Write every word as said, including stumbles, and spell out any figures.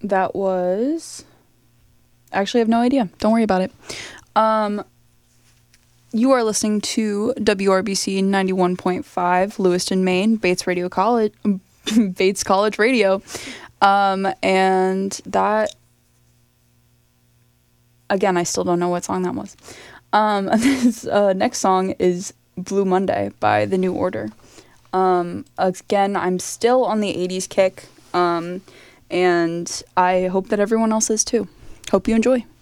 that was... Actually, I have no idea. Don't worry about it. Um, you are listening to W R B C ninety-one point five, Lewiston, Maine, Bates Radio College, Bates College Radio. Um, and that... Again, I still don't know what song that was. Um, this uh, next song is Blue Monday by The New Order. Um, again, I'm still on the eighties kick, um, and I hope that everyone else is too. Hope you enjoy.